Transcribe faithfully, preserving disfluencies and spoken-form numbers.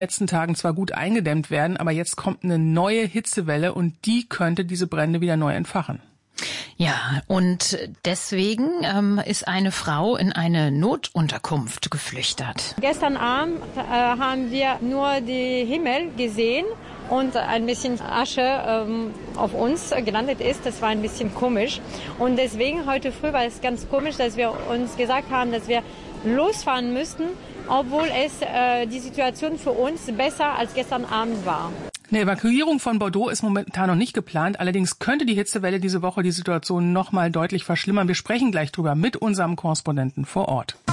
letzten Tagen zwar gut eingedämmt werden, aber jetzt kommt eine neue Hitzewelle und die könnte diese Brände wieder neu entfachen. Ja, und deswegen ähm, ist eine Frau in eine Notunterkunft geflüchtet. Gestern Abend äh, haben wir nur den Himmel gesehen und ein bisschen Asche ähm, auf uns gelandet ist. Das war ein bisschen komisch. Und deswegen heute früh war es ganz komisch, dass wir uns gesagt haben, dass wir losfahren müssten, obwohl es äh, die Situation für uns besser als gestern Abend war. Eine Evakuierung von Bordeaux ist momentan noch nicht geplant. Allerdings könnte die Hitzewelle diese Woche die Situation noch mal deutlich verschlimmern. Wir sprechen gleich drüber mit unserem Korrespondenten vor Ort.